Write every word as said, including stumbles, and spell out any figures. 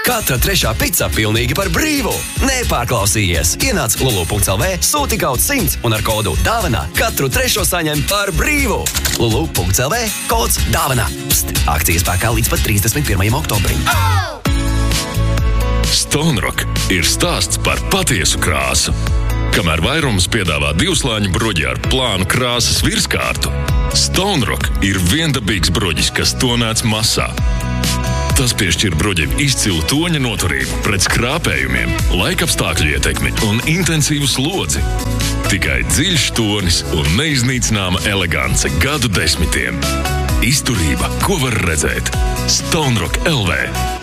Katra trešā pica pilnīgi par brīvu. Nepārklausījies. Ienāc lulu punkts el vē, sūti kaut simts un ar kodu dāvana katru trešo saņem par brīvu. lulu punkts el vē, kods dāvana. Pst, akcijas spēkā līdz pat trīsdesmit pirmajam oktobrim. Stone Rock ir stāsts par patiesu krāsu. Kamēr vairums piedāvā divslāņu bruģi ar plānu krāsas virskārtu, Stone Rock ir viendabīgs bruģis, kas tonēts masā. Tas piešķir bruģim izcilu toņa noturību pret skrāpējumiem, laikapstākļu ietekmi un intensīvu slodzi. Tikai dziļš tonis un neiznīcināma elegance gadu desmitiem. Izturība, ko var redzēt. Stone Rock el vē.